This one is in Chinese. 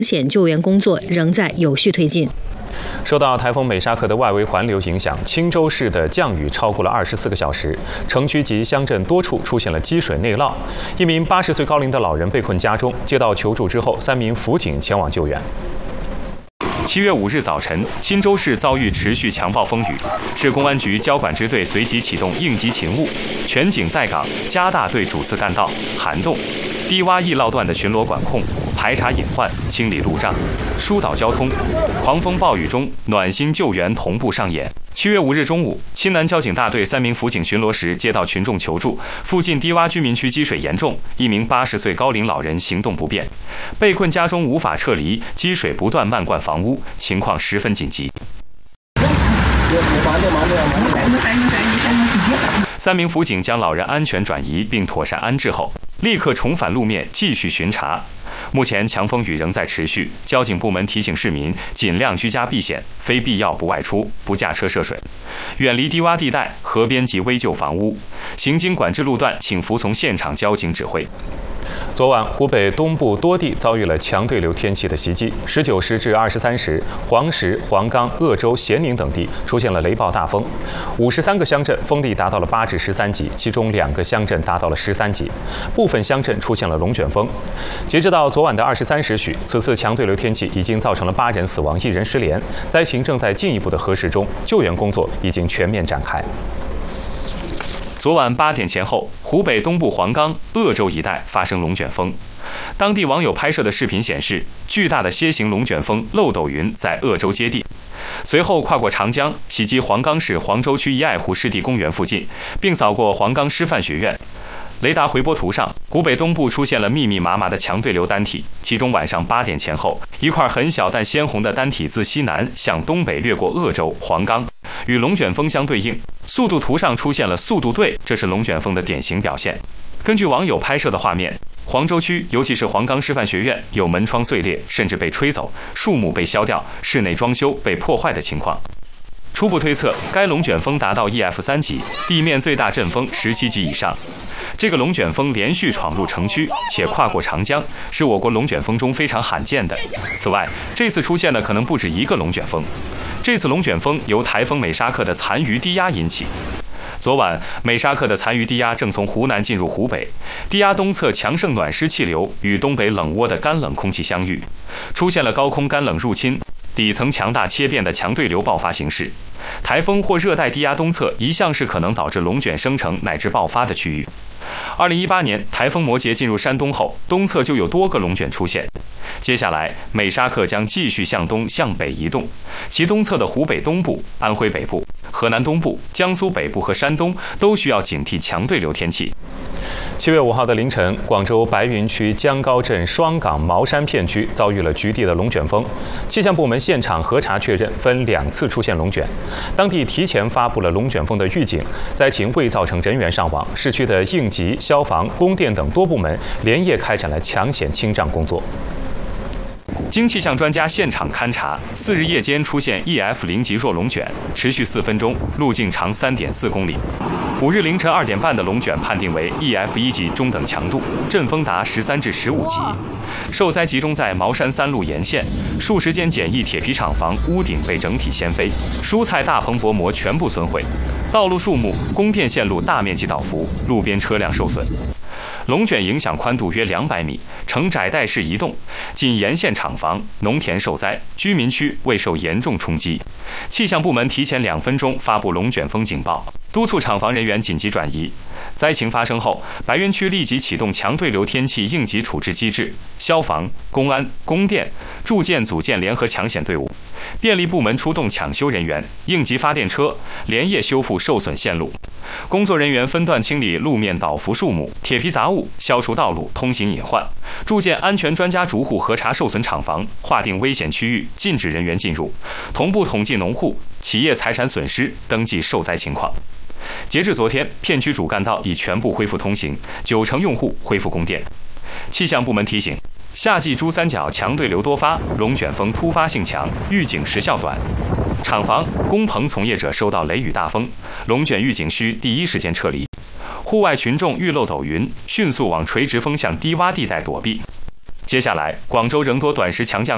险救援工作仍在有序推进。 受到台风美沙克的外围环流影响，青州市的降雨超过了24个小时，城区及乡镇多处出现了积水内涝。一名80岁高龄的老人被困家中，接到求助之后，3名辅警前往救援。 7月5日早晨，青州市遭遇持续强暴风雨，市公安局交管支队随即启动应急勤务，全警在岗，加大对主次干道、涵洞、低洼易涝段的巡逻管控，排查隐患，清理路障，疏导交通。狂风暴雨中，暖心救援同步上演。7月5日中午，青南交警大队3名辅警巡逻时接到群众求助，附近低洼居民区积水严重，一名80岁高龄老人行动不便，被困家中无法撤离，积水不断漫灌房屋，情况十分紧急。3名辅警将老人安全转移并妥善安置后，立刻重返路面继续巡查。目前强风雨仍在持续，交警部门提醒市民尽量居家避险，非必要不外出，不驾车涉水，远离低洼地带、河边及危旧房屋。行经管制路段，请服从现场交警指挥。 昨晚，湖北东部多地遭遇了强对流天气的袭击。19时至23时，黄石、黄冈、鄂州、咸宁等地出现了雷暴大风，53个乡镇风力达到了8至13级，其中2个乡镇达到了13级，部分乡镇出现了龙卷风。截止到昨晚的23时许，此次强对流天气已经造成了8人死亡、1人失联，灾情正在进一步的核实中，救援工作已经全面展开。 昨晚8点前后，湖北东部黄冈、鄂州一带发生龙卷风。当地网友拍摄的视频显示，巨大的楔形龙卷风漏斗云在鄂州接地，随后跨过长江，袭击黄冈市黄州区一爱湖湿地公园附近，并扫过黄冈师范学院。雷达回波图上，湖北东部出现了密密麻麻的强对流单体，其中晚上8点前后，一块很小但鲜红的单体自西南向东北掠过鄂州、黄冈，与龙卷风相对应。速度图上出现了速度对，这是龙卷风的典型表现。根据网友拍摄的画面，黄州区尤其是黄冈师范学院有门窗碎裂，甚至被吹走，树木被削掉，室内装修被破坏的情况。初步推测，该龙卷风达到 EF3 级，地面最大阵风17级以上。这个龙卷风连续闯入城区，且跨过长江，是我国龙卷风中非常罕见的。此外，这次出现的可能不止一个龙卷风。这次龙卷风由台风美沙克的残余低压引起。昨晚，美沙克的残余低压正从湖南进入湖北，低压东侧强盛暖湿气流与东北冷涡的干冷空气相遇，出现了高空干冷入侵、底层强大切变的强对流爆发形式。台风或热带低压东侧一向是可能导致龙卷生成乃至爆发的区域。2018年，台风摩羯进入山东后，东侧就有多个龙卷出现。接下来，美沙克将继续向东向北移动，其东侧的湖北东部、安徽北部、河南东部、江苏北部和山东都需要警惕强对流天气。 7月5号的凌晨，广州白云区江高镇双港茅山片区遭遇了局地的龙卷风，气象部门现场核查确认，分2次出现龙卷，当地提前发布了龙卷风的预警，灾情未造成人员伤亡。市区的应急、消防、供电等多部门连夜开展了抢险清障工作。 经气象专家现场勘查，4日夜间出现 EF0级弱龙卷，持续4分钟，路径长3.4公里。5日凌晨2点半的龙卷判定为 EF1级中等强度，阵风达13至15级。受灾集中在茅山3路沿线，数十间简易铁皮厂房屋顶被整体掀飞，蔬菜大棚薄膜全部损毁，道路树木、供电线路大面积倒伏，路边车辆受损。龙卷影响宽度约200米，呈窄带式移动，仅沿线厂房、农田受灾，居民区未受严重冲击。气象部门提前2分钟发布龙卷风警报，督促厂房人员紧急转移。灾情发生后，白云区立即启动强对流天气应急处置机制，消防、公安、供电、住建组建联合抢险队伍，电力部门出动抢修人员、应急发电车，连夜修复受损线路。工作人员分段清理路面倒伏树木、铁皮杂物，消除道路通行隐患。住建安全专家逐户核查受损厂房，划定危险区域，禁止人员进入，同步统计农户、企业财产损失，登记受灾情况。截至昨天，片区主干道已全部恢复通行，90%用户恢复供电。气象部门提醒，夏季珠三角强对流多发，龙卷风突发性强，预警时效短。厂房、工棚从业者收到雷雨大风、龙卷预警需第一时间撤离。户外群众遇漏斗云，迅速往垂直风向低洼地带躲避。接下来，广州仍多短时强降